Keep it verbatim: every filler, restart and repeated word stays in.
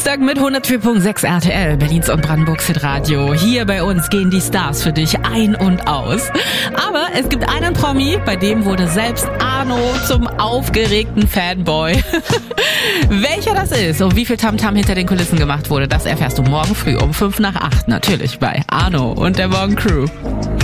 Dienstag mit hundertvier Komma sechs R T L, Berlins und Brandenburgs Hitradio. Hier bei uns gehen die Stars für dich ein und aus. Aber es gibt einen Promi, bei dem wurde selbst Arno zum aufgeregten Fanboy. Welcher das ist und wie viel Tamtam hinter den Kulissen gemacht wurde, das erfährst du morgen früh um fünf nach acht natürlich bei Arno und der Morgencrew.